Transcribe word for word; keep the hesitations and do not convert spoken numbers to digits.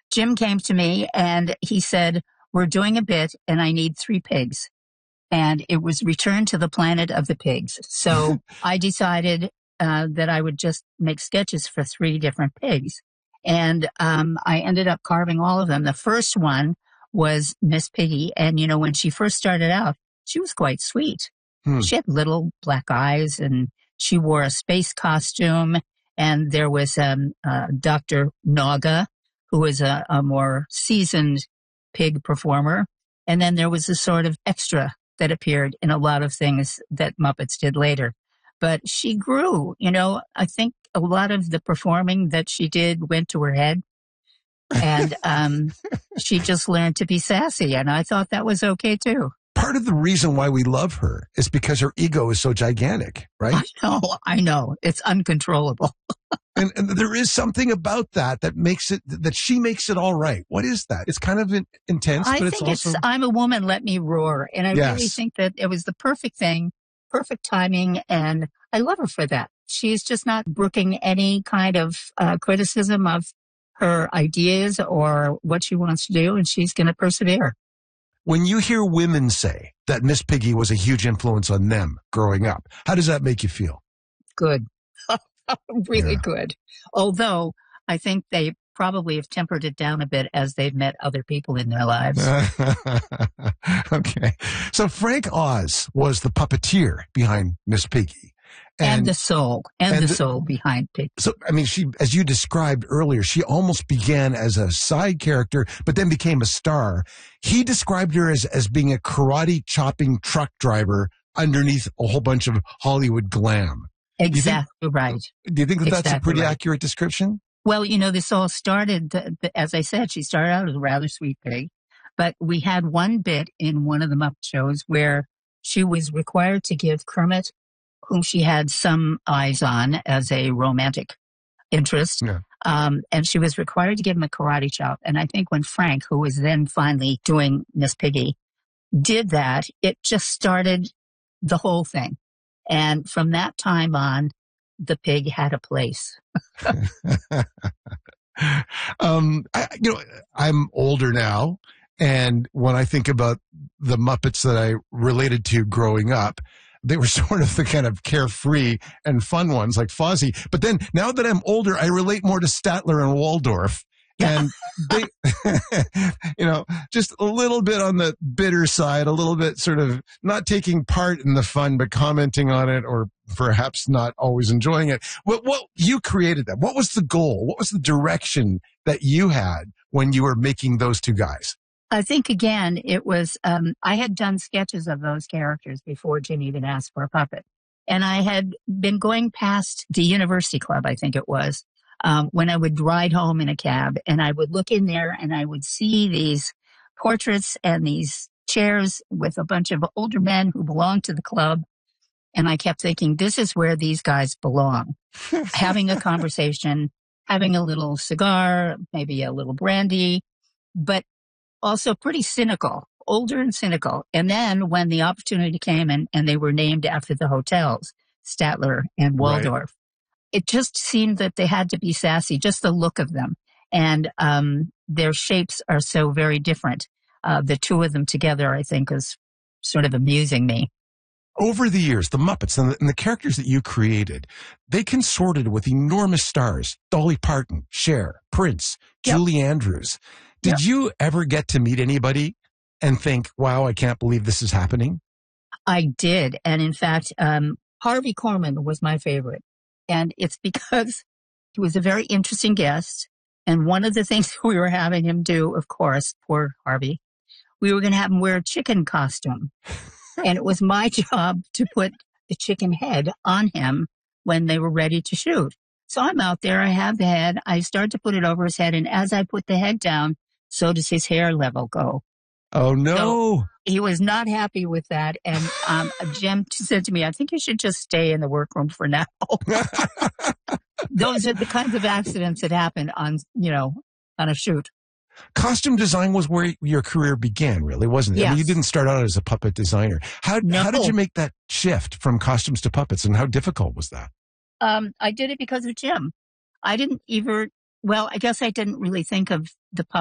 Jim came to me and he said, we're doing a bit and I need three pigs. And it was Return to the Planet of the Pigs. So I decided uh, that I would just make sketches for three different pigs. And um, I ended up carving all of them. The first one was Miss Piggy. And, you know, when she first started out, she was quite sweet. Hmm. She had little black eyes and she wore a space costume. And there was um, uh, Doctor Naga, who was a, a more seasoned pig performer. And then there was a sort of extra that appeared in a lot of things that Muppets did later. But she grew, you know, I think a lot of the performing that she did went to her head. And um, she just learned to be sassy. And I thought that was okay, too. Part of the reason why we love her is because her ego is so gigantic, right? I know, I know. It's uncontrollable. and, and there is something about that that makes it, that she makes it all right. What is that? It's kind of in, intense, I but think it's also... it's, I'm a woman, let me roar. And I yes. really think that it was the perfect thing, perfect timing, and I love her for that. She's just not brooking any kind of uh, criticism of her ideas or what she wants to do, and she's going to persevere. When you hear women say that Miss Piggy was a huge influence on them growing up, how does that make you feel? Good. Really Yeah. good. Although I think they probably have tempered it down a bit as they've met other people in their lives. Okay. So Frank Oz was the puppeteer behind Miss Piggy. And, and the soul, and, and the, the soul behind Piggy. So, I mean, she, as you described earlier, she almost began as a side character, but then became a star. He described her as, as being a karate chopping truck driver underneath a whole bunch of Hollywood glam. Exactly do think, right. Do you think that exactly that's a pretty right. accurate description? Well, you know, this all started, as I said, she started out as a rather sweet pig, but we had one bit in one of the Muppet shows where she was required to give Kermit, whom she had some eyes on as a romantic interest. Yeah. Um, and she was required to give him a karate chop. And I think when Frank, who was then finally doing Miss Piggy, did that, it just started the whole thing. And from that time on, the pig had a place. um, I, you know, I'm older now. And when I think about the Muppets that I related to growing up, they were sort of the kind of carefree and fun ones like Fozzie. But then now that I'm older, I relate more to Statler and Waldorf. And they, you know, just a little bit on the bitter side, a little bit sort of not taking part in the fun, but commenting on it or perhaps not always enjoying it. What, what you created that? What was the goal? What was the direction that you had when you were making those two guys? I think, again, it was, um, I had done sketches of those characters before Jim even asked for a puppet. And I had been going past the University Club, I think it was, um, when I would ride home in a cab and I would look in there and I would see these portraits and these chairs with a bunch of older men who belonged to the club. And I kept thinking, this is where these guys belong. Having a conversation, having a little cigar, maybe a little brandy, but also pretty cynical, older and cynical. And then when the opportunity came and, and they were named after the hotels, Statler and Waldorf, right. It just seemed that they had to be sassy, just the look of them. And um, their shapes are so very different. Uh, the two of them together, I think, is sort of amusing me. Over the years, the Muppets and the, and the characters that you created, they consorted with enormous stars, Dolly Parton, Cher, Prince, yep. Julie Andrews. Did yep. you ever get to meet anybody and think, wow, I can't believe this is happening? I did. And in fact, um, Harvey Korman was my favorite. And it's because he was a very interesting guest. And one of the things we were having him do, of course, poor Harvey, we were going to have him wear a chicken costume. And it was my job to put the chicken head on him when they were ready to shoot. So I'm out there, I have the head, I start to put it over his head, and as I put the head down, so does his hair level go. Oh, no. So he was not happy with that. And um, Jim said to me, I think you should just stay in the workroom for now. Those are the kinds of accidents that happen on, you know, on a shoot. Costume design was where your career began, really, wasn't it? Yes. I mean, you didn't start out as a puppet designer. How, no. how did you make that shift from costumes to puppets, and how difficult was that? Um, I did it because of Jim. I didn't even, well, I guess I didn't really think of the puppet